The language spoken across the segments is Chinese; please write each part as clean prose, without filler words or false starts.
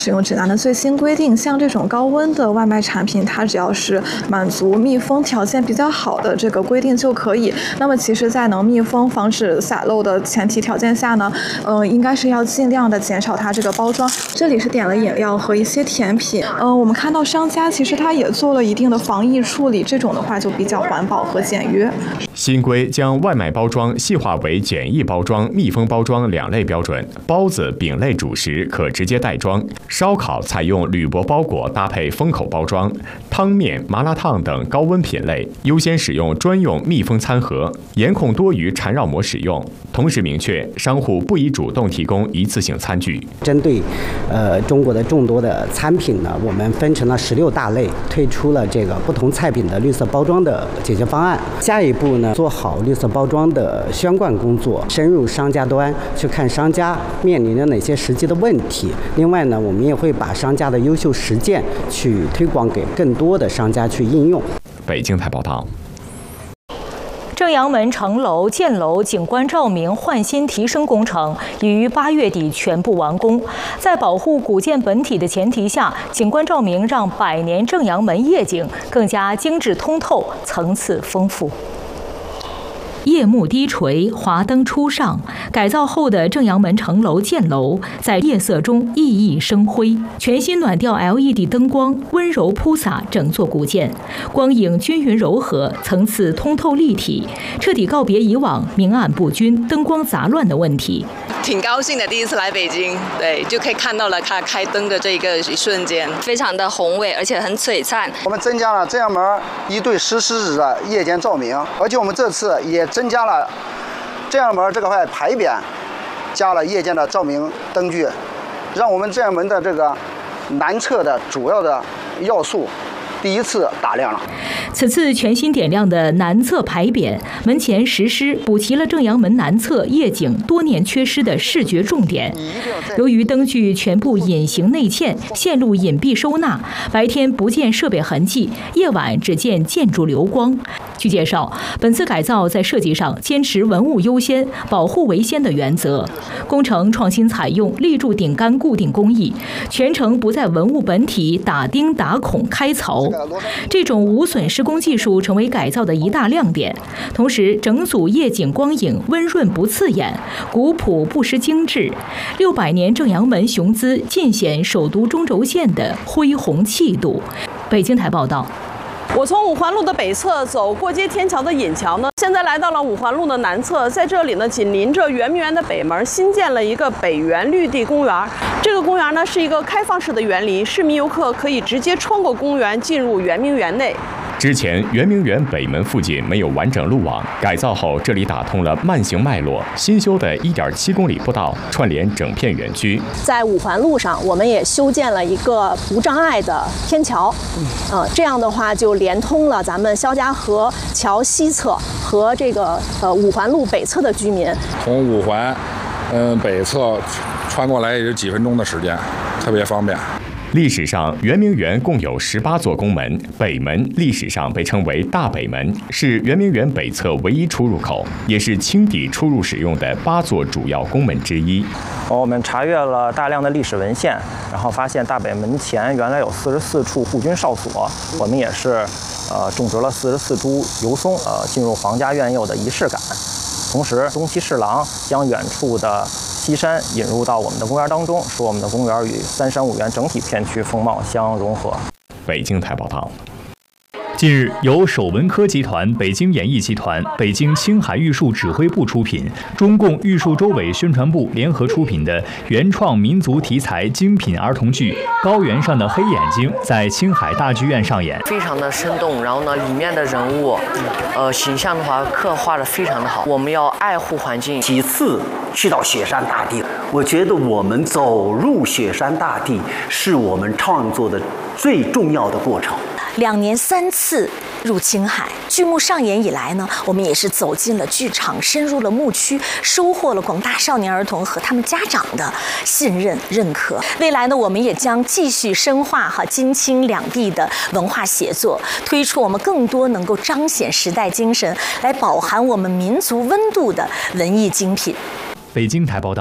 使用指南的最新规定，像这种高温的外卖产品，它只要是满足密封条件比较好的这个规定就可以。那么其实在能密封、防止洒漏的前提条件下呢，应该是要尽量的减少它这个包装。这里是点了饮料和一些甜品。我们看到商家其实他也做了一定的防疫处理，这种的话就比较环保和简约。 新规将外卖包装细化为简易包装、密封包装2类标准，包子、饼类主食可直接袋装。烧烤采用铝箔包裹搭配封口包装，汤面、麻辣烫等高温品类优先使用专用密封餐盒，严控多余缠绕膜使用。同时明确，商户不宜主动提供一次性餐具。 针对中国的众多的餐品呢，我们分成了16大类，推出了这个不同菜品的绿色包装的解决方案。下一步呢，做好绿色包装的宣贯工作，深入商家端去看商家面临的哪些实际的问题。另外呢，我们也会把商家的优秀实践去推广给更多的商家去应用。 北京台报道。 正阳门城楼建楼景观照明换新提升工程已于8月底全部完工。在保护古建本体的前提下，景观照明让百年正阳门夜景更加精致通透，层次丰富。夜幕低垂，华灯初上，改造后的正阳门城楼建楼在夜色中熠熠生辉。全新暖调 LED 灯光温柔铺洒整座古建，光影均匀柔和，层次通透立体，彻底告别以往明暗不均、灯光杂乱的问题。 挺高兴的，第一次来北京，对，就可以看到了它开灯的这个一瞬间， 非常的宏伟，而且很璀璨。 我们增加了正阳门1对石狮子的夜间照明，而且我们这次也增加了正阳门这个块牌匾，加了夜间的照明灯具，让我们正阳门的这个南侧的主要的要素第一次打亮了。 此次全新点亮的南侧牌匾，门前石狮补齐了正阳门南侧夜景多年缺失的视觉重点。由于灯具全部隐形内嵌，线路隐蔽收纳，白天不见设备痕迹，夜晚只见建筑流光。据介绍，本次改造在设计上坚持文物优先、保护为先的原则，工程创新采用立柱顶杆固定工艺，全程不在文物本体打钉打孔开槽，这种无损施工技术成为改造的一大亮点。同时，整组夜景光影温润不刺眼，古朴不失精致。600年正阳门雄姿尽显首都中轴线的恢宏气度。北京台报道。 我从五环路的北侧走过街天桥的引桥呢，现在来到了五环路的南侧，在这里呢，紧邻着圆明园的北门，新建了一个北园绿地公园。这个公园呢是一个开放式的园林，市民游客可以直接穿过公园进入圆明园内。 之前圆明园北门附近没有完整路网，改造后这里打通了慢行脉络，新修的1.7公里步道串联整片园区。 在五环路上，我们也修建了一个无障碍的天桥，这样的话就连通了咱们肖家河桥西侧和这个五环路北侧的居民。 从五环北侧穿过来也就几分钟的时间，特别方便。 历史上，圆明园共有18座宫门，北门历史上被称为大北门，是圆明园北侧唯一出入口，也是清帝出入使用的8座主要宫门之一。 我们查阅了大量的历史文献，然后发现大北门前原来有44处护军哨所，我们也是种植了44株油松，进入皇家院有的仪式感。同时，东七侍郎将远处的西山引入到我们的公园当中，使我们的公园与三山五园整体片区风貌相融合。 北京台报道。 近日，由首文科集团、北京演艺集团、北京青海玉树指挥部出品，中共玉树州委宣传部联合出品的原创民族题材精品儿童剧《高原上的黑眼睛》在青海大剧院上演， 非常的生动。然后呢，里面的人物，形象的话刻画的非常的好。我们要爱护环境。 几次去到雪山大地，我觉得我们走入雪山大地是我们创作的最重要的过程。 2年3次入青海，剧目上演以来呢，我们也是走进了剧场，深入了牧区，收获了广大少年儿童和他们家长的信任认可。未来呢，我们也将继续深化金青两地的文化协作，推出我们更多能够彰显时代精神，来饱含我们民族温度的文艺精品。 北京台报道。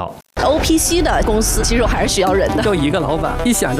OPC 的公司，其实我还是需要人的。 就一个老板，一想